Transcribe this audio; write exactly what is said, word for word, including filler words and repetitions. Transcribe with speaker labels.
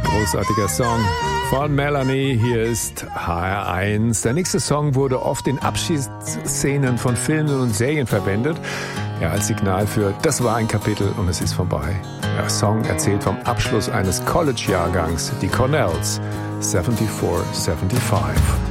Speaker 1: Großartiger Song von Melanie. Hier ist H R eins. Der nächste Song wurde oft in Abschiedsszenen von Filmen und Serien verwendet. Ja, als Signal für, das war ein Kapitel und es ist vorbei. Der Song erzählt vom Abschluss eines College-Jahrgangs, die Cornells, vierundsiebzig fünfundsiebzig.